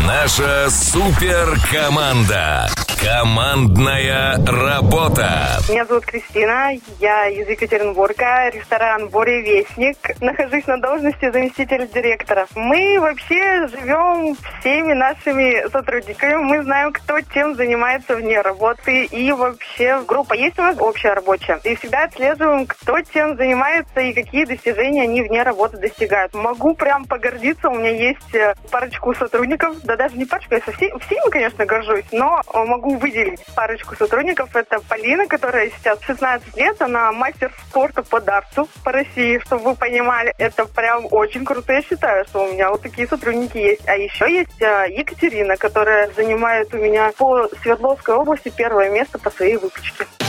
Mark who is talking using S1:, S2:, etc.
S1: Наша суперкоманда. Командная работа.
S2: Меня зовут Кристина, я из Екатеринбурга, ресторан «Буревестник». Нахожусь на должности заместителя директора. Мы вообще живем всеми нашими сотрудниками. Мы знаем, кто чем занимается вне работы. И вообще группа есть у нас общая рабочая. И всегда отслеживаем, кто чем занимается и какие достижения они вне работы достигают. Могу прям погордиться, у меня есть парочку сотрудников. Да даже не парочку, я всеми, конечно, горжусь, но могу выделить парочку сотрудников. Это Полина, которая сейчас 16 лет, она мастер спорта по дартсу по России, чтобы вы понимали. Это прям очень круто, я считаю, что у меня вот такие сотрудники есть. А еще есть Екатерина, которая занимает у меня по Свердловской области первое место по своей выпечке.